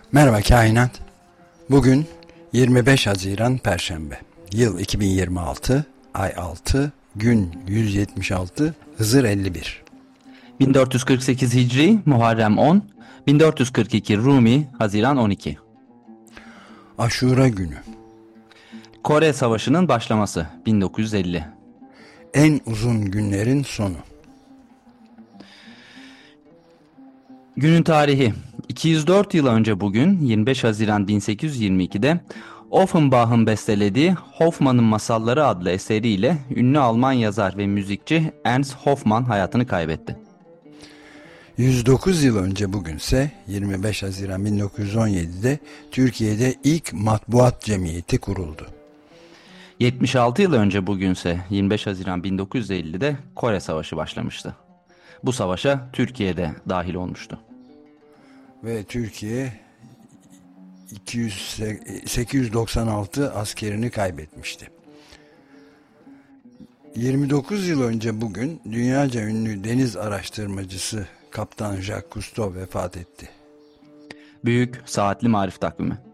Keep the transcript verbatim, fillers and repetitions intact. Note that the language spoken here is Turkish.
Merhaba Kainat. Bugün yirmi beş Haziran Perşembe. Yıl iki bin yirmi altı, ay altı, gün yüz yetmiş altı, Hızır elli bir. bin dört yüz kırk sekiz Hicri, Muharrem on, bin dört yüz kırk iki Rumi, Haziran on iki. Aşura günü. Kore Savaşı'nın başlaması, bin dokuz yüz elli. En uzun günlerin sonu. Günün tarihi: iki yüz dört yıl önce bugün, yirmi beş Haziran bin sekiz yüz yirmi iki'de Offenbach'ın bestelediği Hoffmann'ın Masalları adlı eseriyle ünlü Alman yazar ve müzikçi Ernst Hoffmann hayatını kaybetti. yüz dokuz yıl önce bugünse yirmi beş Haziran bin dokuz yüz on yedi'de Türkiye'de ilk matbuat cemiyeti kuruldu. yetmiş altı yıl önce bugünse yirmi beş Haziran bin dokuz yüz elli'de Kore Savaşı başlamıştı. Bu savaşa Türkiye de dahil olmuştu. Ve Türkiye iki yüz, sekiz yüz doksan altı askerini kaybetmişti. yirmi dokuz yıl önce bugün dünyaca ünlü deniz araştırmacısı Kaptan Jacques Cousteau vefat etti. Büyük Saatli Marif Takvimi.